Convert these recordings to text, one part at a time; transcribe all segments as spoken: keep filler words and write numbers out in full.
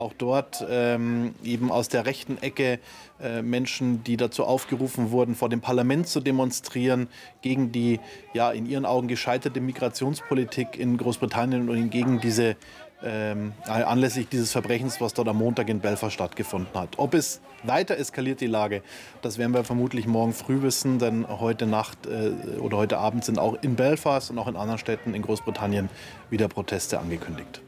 Auch dort ähm, eben aus der rechten Ecke äh, Menschen, die dazu aufgerufen wurden, vor dem Parlament zu demonstrieren, gegen die ja in ihren Augen gescheiterte Migrationspolitik in Großbritannien und gegen diese ähm, anlässlich dieses Verbrechens, was dort am Montag in Belfast stattgefunden hat. Ob es weiter eskaliert, die Lage, das werden wir vermutlich morgen früh wissen, denn heute Nacht äh, oder heute Abend sind auch in Belfast und auch in anderen Städten in Großbritannien wieder Proteste angekündigt.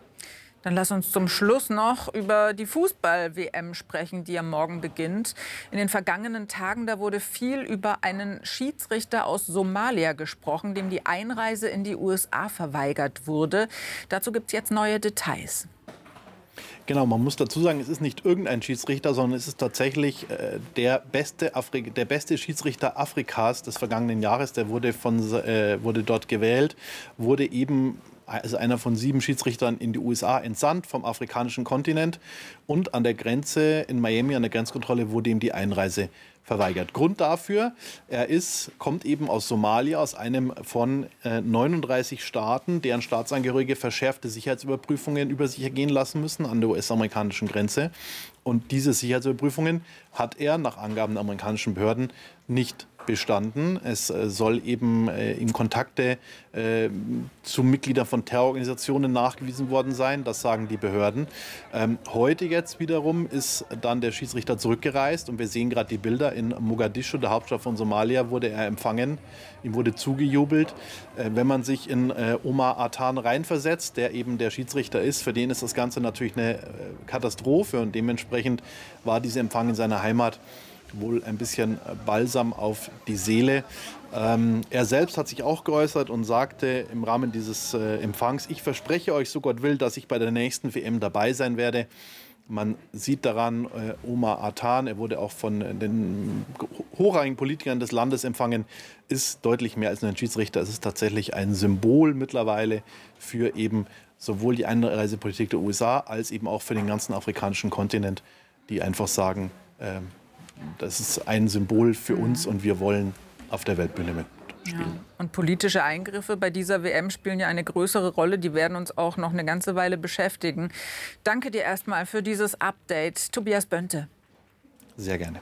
Dann lass uns zum Schluss noch über die Fußball-W M sprechen, die am Morgen beginnt. In den vergangenen Tagen, da wurde viel über einen Schiedsrichter aus Somalia gesprochen, dem die Einreise in die U S A verweigert wurde. Dazu gibt es jetzt neue Details. Genau, man muss dazu sagen, es ist nicht irgendein Schiedsrichter, sondern es ist tatsächlich äh, der, beste Afri der beste Schiedsrichter Afrikas des vergangenen Jahres. Der wurde, von, äh, wurde dort gewählt, wurde eben also einer von sieben Schiedsrichtern in die U S A entsandt vom afrikanischen Kontinent. Und an der Grenze in Miami, an der Grenzkontrolle, wurde ihm die Einreise verweigert. Grund dafür, er ist, kommt eben aus Somalia, aus einem von äh, neununddreißig Staaten, deren Staatsangehörige verschärfte Sicherheitsüberprüfungen über sich ergehen lassen müssen an der U S-amerikanischen Grenze. Und diese Sicherheitsüberprüfungen hat er nach Angaben der amerikanischen Behörden nicht bestanden. Es äh, soll eben äh, ihm Kontakte äh, zu Mitgliedern von Terrororganisationen nachgewiesen worden sein. Das sagen die Behörden. Ähm, heute jetzt wiederum ist dann der Schiedsrichter zurückgereist und wir sehen gerade die Bilder. In Mogadischu, der Hauptstadt von Somalia, wurde er empfangen. Ihm wurde zugejubelt. Äh, wenn man sich in äh, Omar Atan reinversetzt, der eben der Schiedsrichter ist, für den ist das Ganze natürlich eine äh, Katastrophe und dementsprechend war dieser Empfang in seiner Heimat wohl ein bisschen Balsam auf die Seele. Ähm, er selbst hat sich auch geäußert und sagte im Rahmen dieses äh, Empfangs, ich verspreche euch, so Gott will, dass ich bei der nächsten W M dabei sein werde. Man sieht daran, äh, Omar Atan, er wurde auch von äh, den hochrangigen Politikern des Landes empfangen, ist deutlich mehr als nur ein Schiedsrichter. Es ist tatsächlich ein Symbol mittlerweile für eben sowohl die Einreisepolitik der U S A als eben auch für den ganzen afrikanischen Kontinent, die einfach sagen, äh, das ist ein Symbol für uns und wir wollen auf der Weltbühne mitspielen. Ja. Und politische Eingriffe bei dieser W M spielen ja eine größere Rolle. Die werden uns auch noch eine ganze Weile beschäftigen. Danke dir erstmal für dieses Update. Tobias Bönte. Sehr gerne.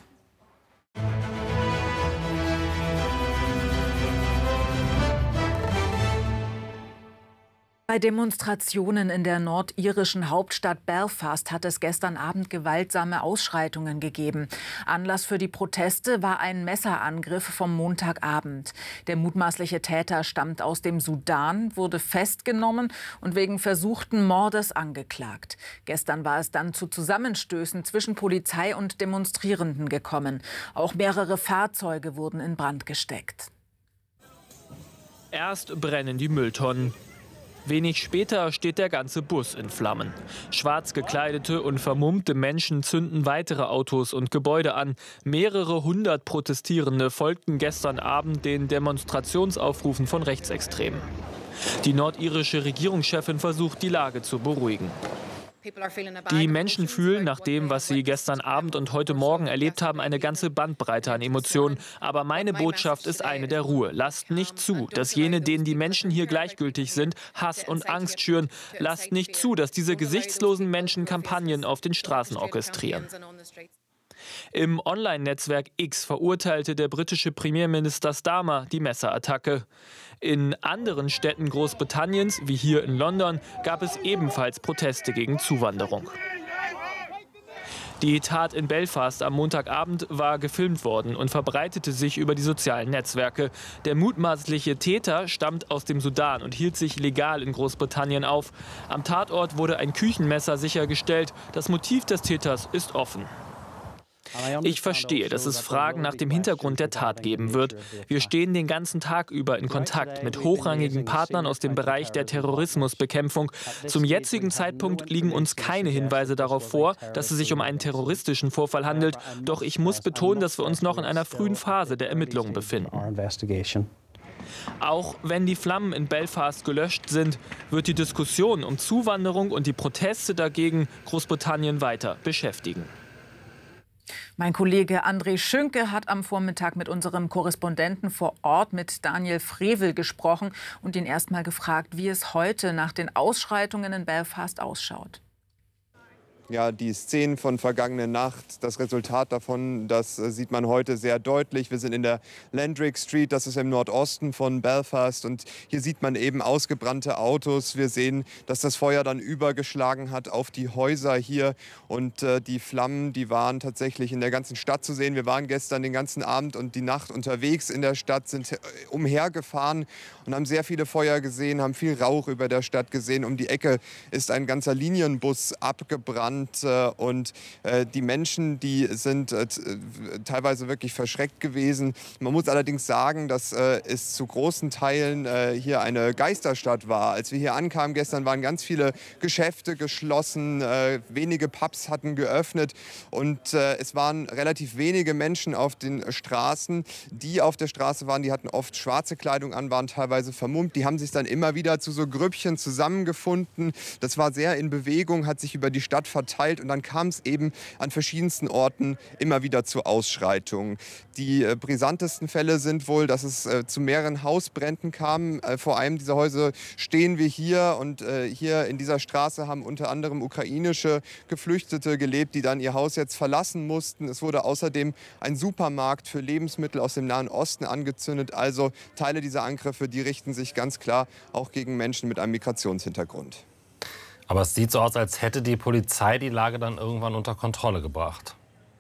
Bei Demonstrationen in der nordirischen Hauptstadt Belfast hat es gestern Abend gewaltsame Ausschreitungen gegeben. Anlass für die Proteste war ein Messerangriff vom Montagabend. Der mutmaßliche Täter stammt aus dem Sudan, wurde festgenommen und wegen versuchten Mordes angeklagt. Gestern war es dann zu Zusammenstößen zwischen Polizei und Demonstrierenden gekommen. Auch mehrere Fahrzeuge wurden in Brand gesteckt. Erst brennen die Mülltonnen. Wenig später steht der ganze Bus in Flammen. Schwarz gekleidete und vermummte Menschen zünden weitere Autos und Gebäude an. Mehrere hundert Protestierende folgten gestern Abend den Demonstrationsaufrufen von Rechtsextremen. Die nordirische Regierungschefin versucht, die Lage zu beruhigen. Die Menschen fühlen nach dem, was sie gestern Abend und heute Morgen erlebt haben, eine ganze Bandbreite an Emotionen. Aber meine Botschaft ist eine der Ruhe. Lasst nicht zu, dass jene, denen die Menschen hier gleichgültig sind, Hass und Angst schüren. Lasst nicht zu, dass diese gesichtslosen Menschen Kampagnen auf den Straßen orchestrieren. Im Online-Netzwerk X verurteilte der britische Premierminister Starmer die Messerattacke. In anderen Städten Großbritanniens, wie hier in London, gab es ebenfalls Proteste gegen Zuwanderung. Die Tat in Belfast am Montagabend war gefilmt worden und verbreitete sich über die sozialen Netzwerke. Der mutmaßliche Täter stammt aus dem Sudan und hielt sich legal in Großbritannien auf. Am Tatort wurde ein Küchenmesser sichergestellt. Das Motiv des Täters ist offen. Ich verstehe, dass es Fragen nach dem Hintergrund der Tat geben wird. Wir stehen den ganzen Tag über in Kontakt mit hochrangigen Partnern aus dem Bereich der Terrorismusbekämpfung. Zum jetzigen Zeitpunkt liegen uns keine Hinweise darauf vor, dass es sich um einen terroristischen Vorfall handelt. Doch ich muss betonen, dass wir uns noch in einer frühen Phase der Ermittlungen befinden. Auch wenn die Flammen in Belfast gelöscht sind, wird die Diskussion um Zuwanderung und die Proteste dagegen Großbritannien weiter beschäftigen. Mein Kollege André Schünke hat am Vormittag mit unserem Korrespondenten vor Ort, mit Daniel Frevel, gesprochen und ihn erst mal gefragt, wie es heute nach den Ausschreitungen in Belfast ausschaut. Ja, die Szenen von vergangener Nacht, das Resultat davon, das äh, sieht man heute sehr deutlich. Wir sind in der Landrick Street, das ist im Nordosten von Belfast. Und hier sieht man eben ausgebrannte Autos. Wir sehen, dass das Feuer dann übergeschlagen hat auf die Häuser hier. Und äh, die Flammen, die waren tatsächlich in der ganzen Stadt zu sehen. Wir waren gestern den ganzen Abend und die Nacht unterwegs in der Stadt, sind äh, umhergefahren und haben sehr viele Feuer gesehen, haben viel Rauch über der Stadt gesehen. Um die Ecke ist ein ganzer Linienbus abgebrannt. Und äh, die Menschen, die sind äh, teilweise wirklich verschreckt gewesen. Man muss allerdings sagen, dass äh, es zu großen Teilen äh, hier eine Geisterstadt war. Als wir hier ankamen gestern, waren ganz viele Geschäfte geschlossen, äh, wenige Pubs hatten geöffnet und äh, es waren relativ wenige Menschen auf den Straßen. Die auf der Straße waren, die hatten oft schwarze Kleidung an, waren teilweise vermummt. Die haben sich dann immer wieder zu so Grüppchen zusammengefunden. Das war sehr in Bewegung, hat sich über die Stadt verteilt. Und dann kam es eben an verschiedensten Orten immer wieder zu Ausschreitungen. Die äh, brisantesten Fälle sind wohl, dass es äh, zu mehreren Hausbränden kam. Äh, vor einem dieser Häuser stehen wir hier und äh, hier in dieser Straße haben unter anderem ukrainische Geflüchtete gelebt, die dann ihr Haus jetzt verlassen mussten. Es wurde außerdem ein Supermarkt für Lebensmittel aus dem Nahen Osten angezündet. Also Teile dieser Angriffe, die richten sich ganz klar auch gegen Menschen mit einem Migrationshintergrund. Aber es sieht so aus, als hätte die Polizei die Lage dann irgendwann unter Kontrolle gebracht.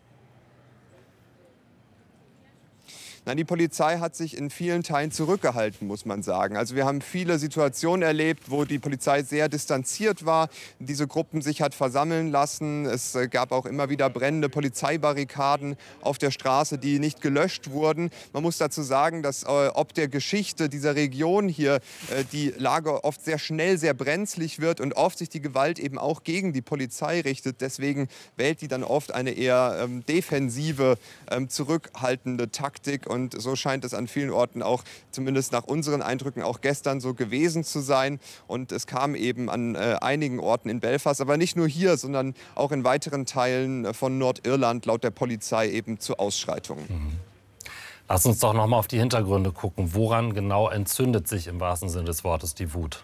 Nein, die Polizei hat sich in vielen Teilen zurückgehalten, muss man sagen. Also wir haben viele Situationen erlebt, wo die Polizei sehr distanziert war, diese Gruppen sich hat versammeln lassen. Es gab auch immer wieder brennende Polizeibarrikaden auf der Straße, die nicht gelöscht wurden. Man muss dazu sagen, dass äh, ob der Geschichte dieser Region hier äh, die Lage oft sehr schnell sehr brenzlig wird und oft sich die Gewalt eben auch gegen die Polizei richtet. Deswegen wählt die dann oft eine eher ähm, defensive, ähm, zurückhaltende Taktik. Und Und so scheint es an vielen Orten auch, zumindest nach unseren Eindrücken, auch gestern so gewesen zu sein. Und es kam eben an äh, einigen Orten in Belfast, aber nicht nur hier, sondern auch in weiteren Teilen von Nordirland laut der Polizei eben zu Ausschreitungen. Mhm. Lass uns doch noch mal auf die Hintergründe gucken. Woran genau entzündet sich im wahrsten Sinne des Wortes die Wut?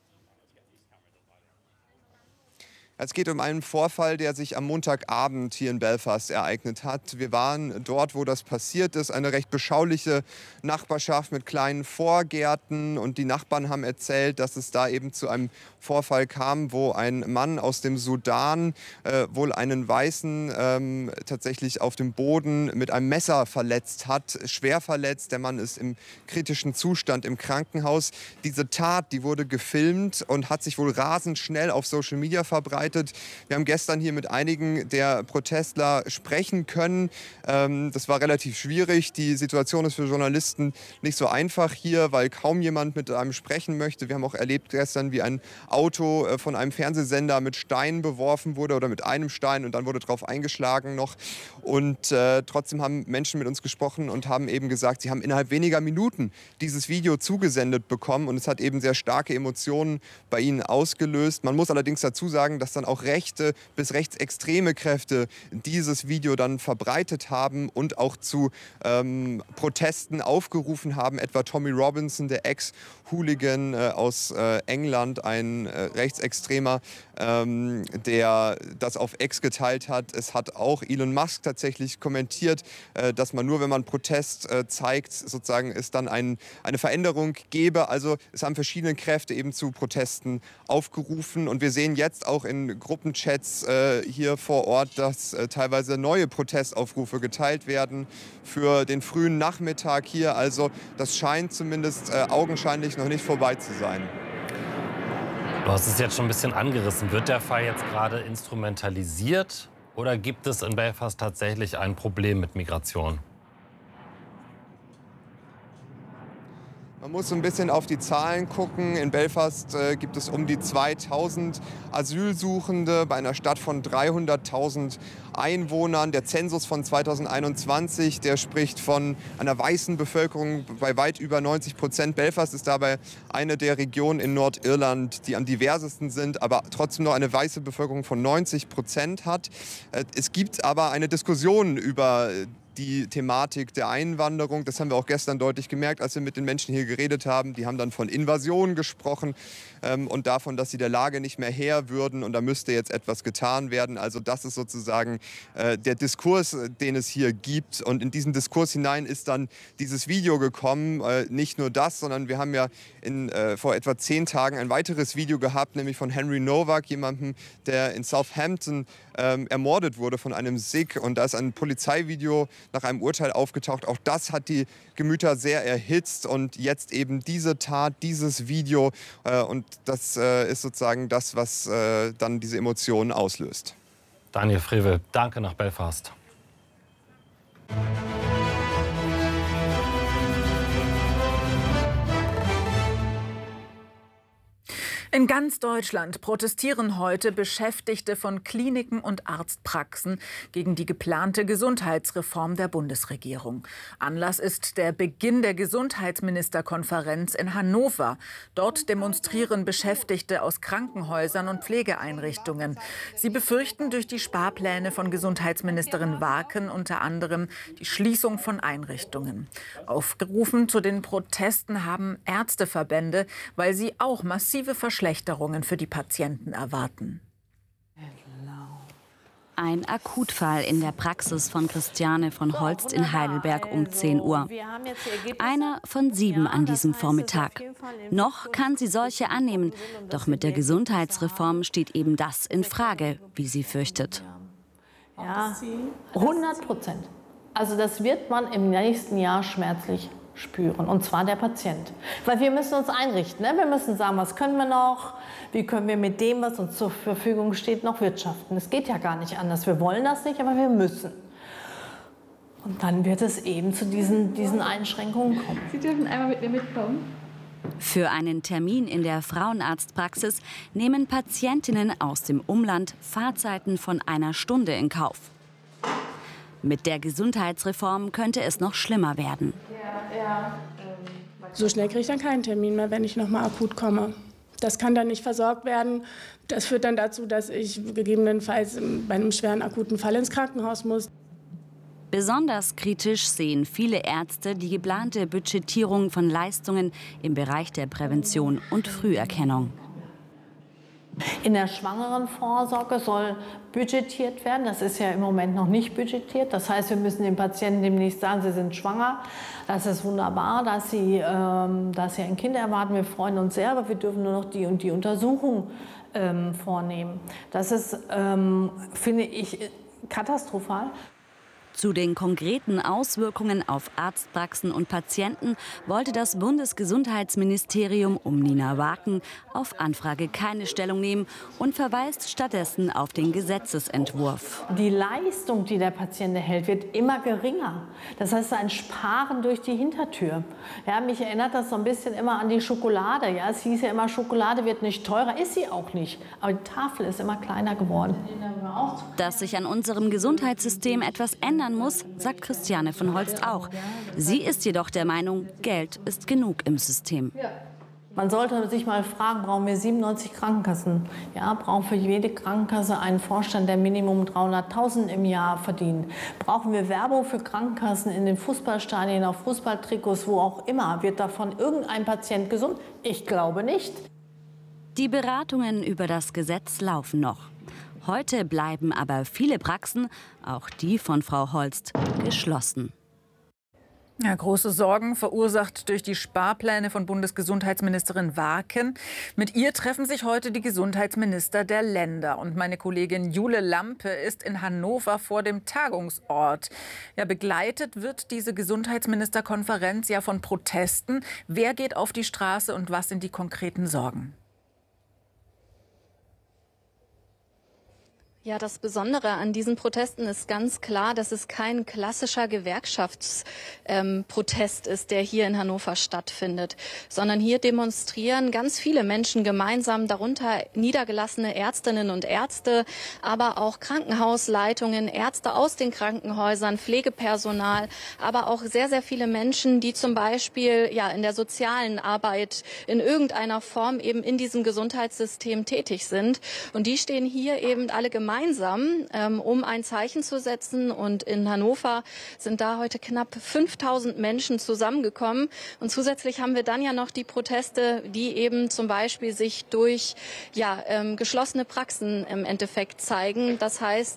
Es geht um einen Vorfall, der sich am Montagabend hier in Belfast ereignet hat. Wir waren dort, wo das passiert ist, eine recht beschauliche Nachbarschaft mit kleinen Vorgärten. Und die Nachbarn haben erzählt, dass es da eben zu einem Vorfall kam, wo ein Mann aus dem Sudan äh, wohl einen Weißen ähm, tatsächlich auf dem Boden mit einem Messer verletzt hat, schwer verletzt. Der Mann ist im kritischen Zustand im Krankenhaus. Diese Tat, die wurde gefilmt und hat sich wohl rasend schnell auf Social Media verbreitet. Wir haben gestern hier mit einigen der Protestler sprechen können. Ähm, das war relativ schwierig. Die Situation ist für Journalisten nicht so einfach hier, weil kaum jemand mit einem sprechen möchte. Wir haben auch erlebt gestern, wie ein Auto äh, von einem Fernsehsender mit Steinen beworfen wurde oder mit einem Stein und dann wurde drauf eingeschlagen noch. Und äh, trotzdem haben Menschen mit uns gesprochen und haben eben gesagt, sie haben innerhalb weniger Minuten dieses Video zugesendet bekommen und es hat eben sehr starke Emotionen bei ihnen ausgelöst. Man muss allerdings dazu sagen, dass dann auch rechte bis rechtsextreme Kräfte dieses Video dann verbreitet haben und auch zu ähm, Protesten aufgerufen haben. Etwa Tommy Robinson, der Ex-Hooligan äh, aus äh, England, ein äh, Rechtsextremer, ähm, der das auf X geteilt hat. Es hat auch Elon Musk tatsächlich kommentiert, äh, dass man nur, wenn man Protest äh, zeigt, sozusagen es dann ein, eine Veränderung gäbe. Also es haben verschiedene Kräfte eben zu Protesten aufgerufen und wir sehen jetzt auch in Gruppenchats äh, hier vor Ort, dass äh, teilweise neue Protestaufrufe geteilt werden für den frühen Nachmittag hier. Also das scheint zumindest äh, augenscheinlich noch nicht vorbei zu sein. Du hast es jetzt schon ein bisschen angerissen. Wird der Fall jetzt gerade instrumentalisiert oder gibt es in Belfast tatsächlich ein Problem mit Migration? Man muss so ein bisschen auf die Zahlen gucken. In Belfast äh, gibt es um die zweitausend Asylsuchende bei einer Stadt von dreihunderttausend Einwohnern. Der Zensus von zweitausendeinundzwanzig, der spricht von einer weißen Bevölkerung bei weit über neunzig Prozent. Belfast ist dabei eine der Regionen in Nordirland, die am diversesten sind, aber trotzdem noch eine weiße Bevölkerung von neunzig Prozent hat. Äh, es gibt aber eine Diskussion über die Thematik der Einwanderung. Das haben wir auch gestern deutlich gemerkt, als wir mit den Menschen hier geredet haben. Die haben dann von Invasion gesprochen ähm, und davon, dass sie der Lage nicht mehr Herr würden und da müsste jetzt etwas getan werden. Also das ist sozusagen äh, der Diskurs, den es hier gibt. Und in diesen Diskurs hinein ist dann dieses Video gekommen. Äh, nicht nur das, sondern wir haben ja in, äh, vor etwa zehn Tagen ein weiteres Video gehabt, nämlich von Henry Nowak, jemandem, der in Southampton ähm, ermordet wurde von einem Sikh. Und da ist ein Polizeivideo nach einem Urteil aufgetaucht. Auch das hat die Gemüter sehr erhitzt und jetzt eben diese Tat, dieses Video äh, und das äh, ist sozusagen das, was äh, dann diese Emotionen auslöst. Daniel Frevel, danke nach Belfast. In ganz Deutschland protestieren heute Beschäftigte von Kliniken und Arztpraxen gegen die geplante Gesundheitsreform der Bundesregierung. Anlass ist der Beginn der Gesundheitsministerkonferenz in Hannover. Dort demonstrieren Beschäftigte aus Krankenhäusern und Pflegeeinrichtungen. Sie befürchten durch die Sparpläne von Gesundheitsministerin Warken unter anderem die Schließung von Einrichtungen. Aufgerufen zu den Protesten haben Ärzteverbände, weil sie auch massive Verschlechterungen Verschlechterungen für die Patienten erwarten. Ein Akutfall in der Praxis von Christiane von Holst in Heidelberg um zehn Uhr. Einer von sieben an diesem Vormittag. Noch kann sie solche annehmen, doch mit der Gesundheitsreform steht eben das in Frage, wie sie fürchtet. Ja, hundert Prozent. Also das wird man im nächsten Jahr schmerzlich spüren, und zwar der Patient. Weil wir müssen uns einrichten, ne? Wir müssen sagen, was können wir noch, wie können wir mit dem, was uns zur Verfügung steht, noch wirtschaften. Es geht ja gar nicht anders, wir wollen das nicht, aber wir müssen. Und dann wird es eben zu diesen, diesen Einschränkungen kommen. Sie dürfen einmal mit mir mitkommen. Für einen Termin in der Frauenarztpraxis nehmen Patientinnen aus dem Umland Fahrzeiten von einer Stunde in Kauf. Mit der Gesundheitsreform könnte es noch schlimmer werden. So schnell kriege ich dann keinen Termin mehr, wenn ich noch mal akut komme. Das kann dann nicht versorgt werden. Das führt dann dazu, dass ich gegebenenfalls bei einem schweren akuten Fall ins Krankenhaus muss. Besonders kritisch sehen viele Ärzte die geplante Budgetierung von Leistungen im Bereich der Prävention und Früherkennung. In der Schwangerenvorsorge soll budgetiert werden. Das ist ja im Moment noch nicht budgetiert. Das heißt, wir müssen den Patienten demnächst sagen, sie sind schwanger. Das ist wunderbar, dass sie, ähm, dass sie ein Kind erwarten. Wir freuen uns sehr, aber wir dürfen nur noch die und die Untersuchung ähm, vornehmen. Das ist, ähm, finde ich, katastrophal. Zu den konkreten Auswirkungen auf Arztpraxen und Patienten wollte das Bundesgesundheitsministerium um Nina Warken auf Anfrage keine Stellung nehmen und verweist stattdessen auf den Gesetzesentwurf. Die Leistung, die der Patient erhält, wird immer geringer. Das heißt, ein Sparen durch die Hintertür. Ja, mich erinnert das so ein bisschen immer an die Schokolade. Ja, es hieß ja immer, Schokolade wird nicht teurer, ist sie auch nicht. Aber die Tafel ist immer kleiner geworden. Dass sich an unserem Gesundheitssystem etwas ändern muss, sagt Christiane von Holst auch. Sie ist jedoch der Meinung, Geld ist genug im System. Man sollte sich mal fragen, brauchen wir siebenundneunzig Krankenkassen? Ja, brauchen für jede Krankenkasse einen Vorstand, der Minimum dreihunderttausend im Jahr verdient? Brauchen wir Werbung für Krankenkassen in den Fußballstadien, auf Fußballtrikots, wo auch immer? Wird davon irgendein Patient gesund? Ich glaube nicht. Die Beratungen über das Gesetz laufen noch. Heute bleiben aber viele Praxen, auch die von Frau Holst, geschlossen. Ja, große Sorgen verursacht durch die Sparpläne von Bundesgesundheitsministerin Warken. Mit ihr treffen sich heute die Gesundheitsminister der Länder. Und meine Kollegin Jule Lampe ist in Hannover vor dem Tagungsort. Ja, begleitet wird diese Gesundheitsministerkonferenz ja von Protesten. Wer geht auf die Straße und was sind die konkreten Sorgen? Ja, das Besondere an diesen Protesten ist ganz klar, dass es kein klassischer Gewerkschaftsprotest ähm, ist, der hier in Hannover stattfindet, sondern hier demonstrieren ganz viele Menschen gemeinsam, darunter niedergelassene Ärztinnen und Ärzte, aber auch Krankenhausleitungen, Ärzte aus den Krankenhäusern, Pflegepersonal, aber auch sehr, sehr viele Menschen, die zum Beispiel ja in der sozialen Arbeit in irgendeiner Form eben in diesem Gesundheitssystem tätig sind. Und die stehen hier eben alle gemeinsam gemeinsam, ähm, um ein Zeichen zu setzen. Und in Hannover sind da heute knapp fünftausend Menschen zusammengekommen. Und zusätzlich haben wir dann ja noch die Proteste, die eben zum Beispiel sich durch ja, ähm, geschlossene Praxen im Endeffekt zeigen. Das heißt,